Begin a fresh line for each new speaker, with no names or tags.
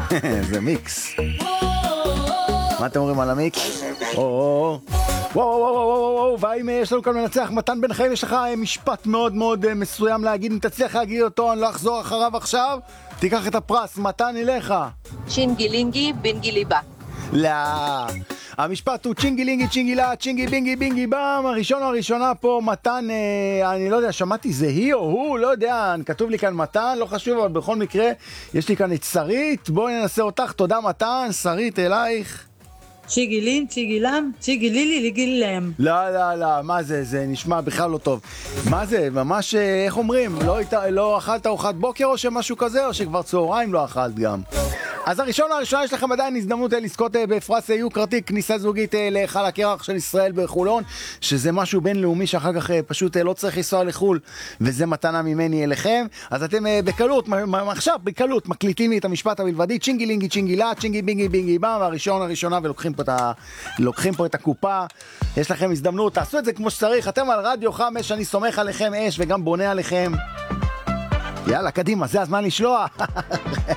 זה מיקס. מה אתם אומרים על המיקס? וואו, והאם יש לנו כאן מנצח מתן בן חיים, יש לך משפט מאוד מאוד מסוים להגיד, אם תצליח להגיד אותו, אני לא אחזור אחריו עכשיו, תיקח את הפרס, מתן אליך.
צ'ינגילינגי בינגי ליבה.
לא, המשפט הוא צ'ינגילינגי צ'ינגילה צ'ינגי בינגי בינגי בם. הראשון או הראשונה פה מתן, אני לא יודע, שמעתי זה היא או הוא, לא יודע, כתוב לי כאן מתן, לא חשוב, אבל בכל מקרה יש לי כאן את שרית, בואי ננסה אותך. תודה מתן. שרית אלייך.
צ'יגילין, צ'יגילם, צ'יגילילי לגילם.
לא, מה זה? זה נשמע בכלל לא טוב. מה זה? ממש, איך אומרים? לא אכלת ארוחת בוקר או שמשהו כזה, או שכבר צהריים לא אכלת גם? אז הראשונה יש לכם עדיין הזדמנות לזכות בפרס יוקרתי, כניסה זוגית להיכל הקרח של ישראל בחולון, שזה משהו בינלאומי שאחר כך פשוט לא צריך לנסוע לחול, וזה מתנה ממני אליכם. אז אתם בקלות, עכשיו בקלות מקליטים לי את המשפט הבלבדי, צ'ינגילינגי צ'ינגילה צ'ינגי בינגי בינגי בם, הראשונה ולוקחים פה את הקופה. יש לכם הזדמנות, תעשו את זה כמו שצריך, אתם על רדיו 5, אני סומך עליכם אש וגם בונה עליכם. יאללה, קדימה, זה הזמן לשלוח.